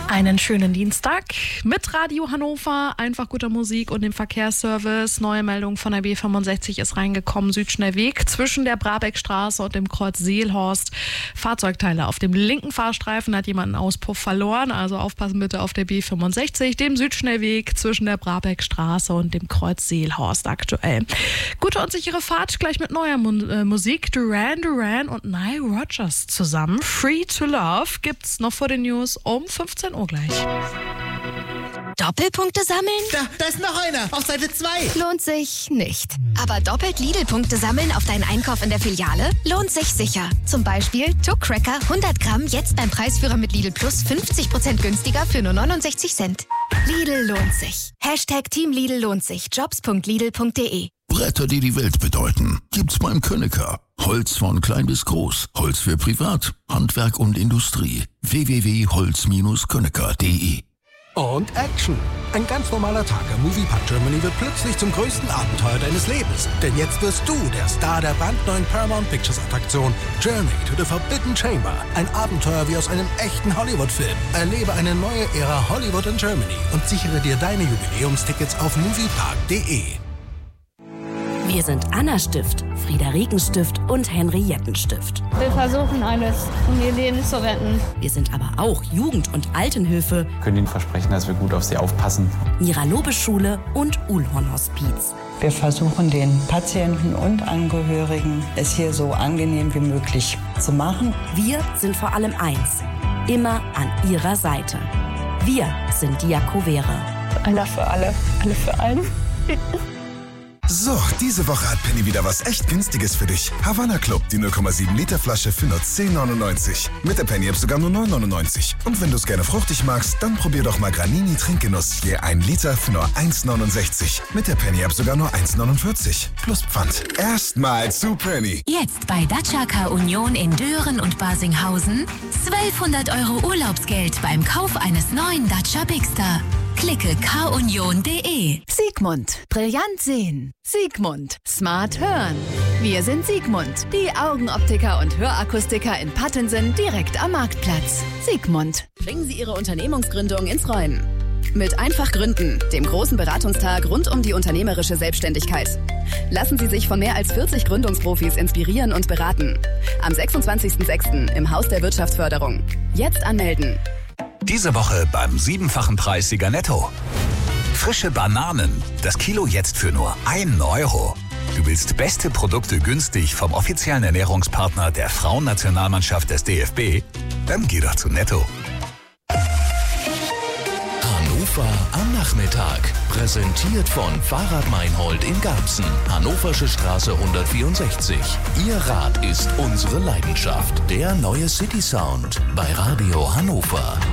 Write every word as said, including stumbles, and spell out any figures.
Einen schönen Dienstag mit Radio Hannover, einfach guter Musik und dem Verkehrsservice. Neue Meldung von der B fünfundsechzig ist reingekommen. Südschnellweg zwischen der Brabeckstraße und dem Kreuz Seelhorst. Fahrzeugteile auf dem linken Fahrstreifen, hat jemand einen Auspuff verloren. Also aufpassen bitte auf der B fünfundsechzig, dem Südschnellweg zwischen der Brabeckstraße und dem Kreuz Seelhorst aktuell. Gute und sichere Fahrt gleich mit neuer Mu- äh, Musik. Duran Duran und Nile Rodgers zusammen. Free to Love gibt's noch vor den News um fünfzehn Uhr gleich. Doppelpunkte sammeln? Da, da ist noch einer, auf Seite zwei. Lohnt sich nicht. Aber doppelt Lidl-Punkte sammeln auf deinen Einkauf in der Filiale? Lohnt sich sicher. Zum Beispiel Tuck Cracker hundert Gramm jetzt beim Preisführer mit Lidl Plus fünfzig Prozent günstiger für nur neunundsechzig Cent. Lidl lohnt sich. Hashtag Team Lidl lohnt sich. jobs punkt lidl punkt de. Bretter, die die Welt bedeuten, gibt's beim Könecker. Holz von klein bis groß. Holz für Privat, Handwerk und Industrie. w w w punkt holz Bindestrich könecker punkt de. Und Action. Ein ganz normaler Tag am Moviepark Germany wird plötzlich zum größten Abenteuer deines Lebens. Denn jetzt wirst du der Star der brandneuen Paramount Pictures Attraktion Journey to the Forbidden Chamber. Ein Abenteuer wie aus einem echten Hollywood-Film. Erlebe eine neue Ära Hollywood in Germany und sichere dir deine Jubiläumstickets auf moviepark punkt de. Wir sind Anna Stift, Friederiken Stift und Henrietten Stift. Wir versuchen alles, um ihr Leben zu retten. Wir sind aber auch Jugend- und Altenhilfe, Wir können Ihnen versprechen, dass wir gut auf Sie aufpassen. Mira-Lobe-Schule und Uhlhorn-Hospiz. Wir versuchen den Patienten und Angehörigen es hier so angenehm wie möglich zu machen. Wir sind vor allem eins, immer an Ihrer Seite. Wir sind Diakovere. Einer für alle, alle für einen. So, diese Woche hat Penny wieder was echt Günstiges für dich. Havanna Club, die null Komma sieben Liter Flasche für nur zehn neunundneunzig. Mit der Penny-App sogar nur neun neunundneunzig. Und wenn du es gerne fruchtig magst, dann probier doch mal Granini Trinkgenuss. Je ein Liter für nur eins neunundsechzig. Mit der Penny-App sogar nur eins neunundvierzig. Plus Pfand. Erstmal zu Penny. Jetzt bei Dacia Car Union in Dören und Barsinghausen zwölfhundert Euro Urlaubsgeld beim Kauf eines neuen Dacia Bigster. Klicke car union punkt de. Sigmund. Brillant sehen. Sigmund. Smart hören. Wir sind Sigmund. Die Augenoptiker und Hörakustiker in Pattensen direkt am Marktplatz. Sigmund. Bringen Sie Ihre Unternehmungsgründung ins Rollen. Mit Einfach Gründen, dem großen Beratungstag rund um die unternehmerische Selbstständigkeit. Lassen Sie sich von mehr als vierzig Gründungsprofis inspirieren und beraten. Am sechsundzwanzigsten sechsten im Haus der Wirtschaftsförderung. Jetzt anmelden. Diese Woche beim siebenfachen Preissieger Netto. Frische Bananen, das Kilo jetzt für nur einen Euro. Du willst beste Produkte günstig vom offiziellen Ernährungspartner der Frauennationalmannschaft des D F B? Dann geh doch zu Netto. Hannover am Nachmittag. Präsentiert von Fahrrad Meinhold in Garbsen. Hannoversche Straße hundertvierundsechzig. Ihr Rad ist unsere Leidenschaft. Der neue City Sound bei Radio Hannover.